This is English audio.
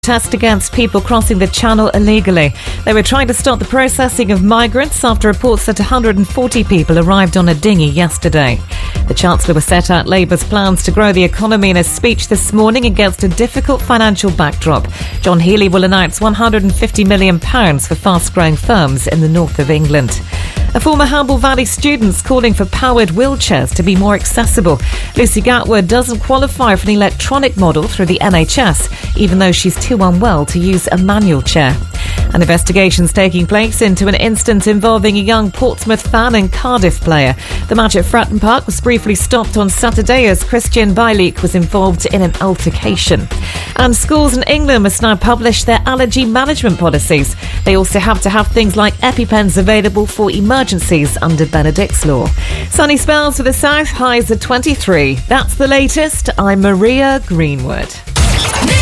Protest against people crossing the channel illegally. They were trying to stop the processing of migrants after reports that 140 people arrived on a dinghy yesterday. The Chancellor was set out Labour's plans to grow the economy in a speech this morning against a difficult financial backdrop. John Healey will announce £150 million for fast-growing firms in the north of England. A former Hamble Valley student's calling for powered wheelchairs to be more accessible. Lucy Gatwood doesn't qualify for an electronic model through the NHS, even though she's too unwell to use a manual chair. An investigation's taking place into an incident involving a young Portsmouth fan and Cardiff player. The match at Fratton Park was briefly stopped on Saturday as Christian Bielik was involved in an altercation. And schools in England must now publish their allergy management policies. They also have to have things like EpiPens available for emergencies under Benedict's law. Sunny spells for the south, highs at 23. That's the latest. I'm Maria Greenwood.